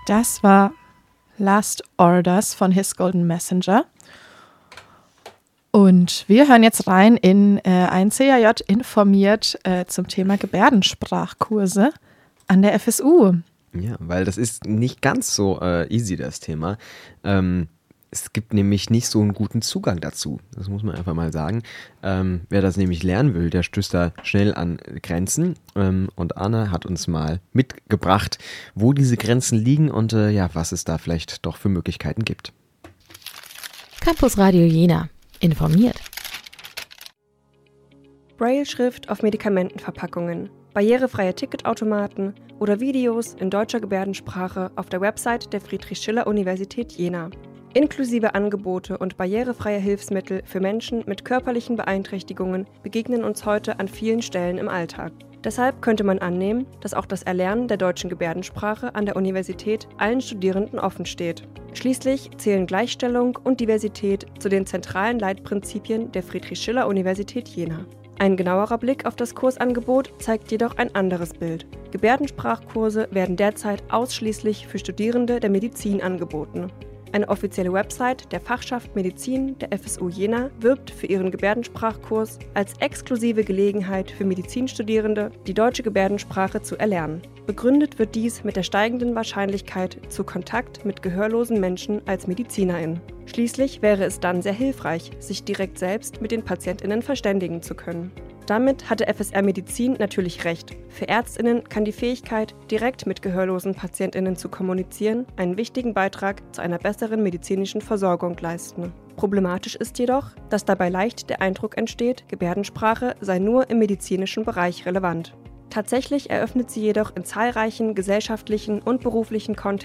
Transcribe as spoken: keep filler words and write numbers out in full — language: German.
Das war Last Orders von His Golden Messenger. Und wir hören jetzt rein in äh, ein C A J informiert äh, zum Thema Gebärdensprachkurse an der F S U. Ja, weil das ist nicht ganz so äh, easy, das Thema. Ähm, es gibt nämlich nicht so einen guten Zugang dazu. Das muss man einfach mal sagen. Ähm, wer das nämlich lernen will, der stößt da schnell an Grenzen. Ähm, und Anna hat uns mal mitgebracht, wo diese Grenzen liegen und äh, ja, was es da vielleicht doch für Möglichkeiten gibt. Campus Radio Jena informiert. Braille-Schrift auf Medikamentenverpackungen, barrierefreie Ticketautomaten oder Videos in deutscher Gebärdensprache auf der Website der Friedrich-Schiller-Universität Jena. Inklusive Angebote und barrierefreie Hilfsmittel für Menschen mit körperlichen Beeinträchtigungen begegnen uns heute an vielen Stellen im Alltag. Deshalb könnte man annehmen, dass auch das Erlernen der deutschen Gebärdensprache an der Universität allen Studierenden offen steht. Schließlich zählen Gleichstellung und Diversität zu den zentralen Leitprinzipien der Friedrich-Schiller-Universität Jena. Ein genauerer Blick auf das Kursangebot zeigt jedoch ein anderes Bild. Gebärdensprachkurse werden derzeit ausschließlich für Studierende der Medizin angeboten. Eine offizielle Website der Fachschaft Medizin der F S U Jena wirbt für ihren Gebärdensprachkurs als exklusive Gelegenheit für Medizinstudierende, die deutsche Gebärdensprache zu erlernen. Begründet wird dies mit der steigenden Wahrscheinlichkeit zu Kontakt mit gehörlosen Menschen als Medizinerin. Schließlich wäre es dann sehr hilfreich, sich direkt selbst mit den PatientInnen verständigen zu können. Damit hatte F S R Medizin natürlich recht. Für ÄrztInnen kann die Fähigkeit, direkt mit gehörlosen PatientInnen zu kommunizieren, einen wichtigen Beitrag zu einer besseren medizinischen Versorgung leisten. Problematisch ist jedoch, dass dabei leicht der Eindruck entsteht, Gebärdensprache sei nur im medizinischen Bereich relevant. Tatsächlich eröffnet sie jedoch in zahlreichen gesellschaftlichen und beruflichen Kontexten